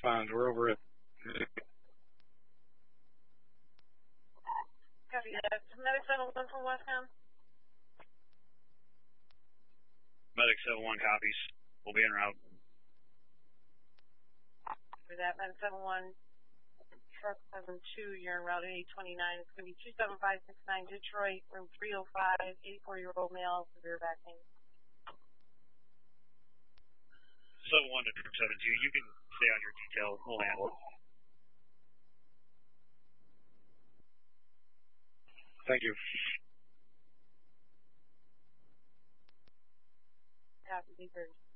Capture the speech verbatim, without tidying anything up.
respond. We're over it. Copy that. Medic seven one from Westtown. Medic seven one copies. We'll be en route. For that, Medic seven one, truck seven two, you're en route at eight twenty-nine. It's going to be two seven five six nine Detroit, room three oh five, eighty-four-year-old male, severe back pain. seven one to truck seven two, you can stay on your detail. We'll handle it. Thank you. Copy,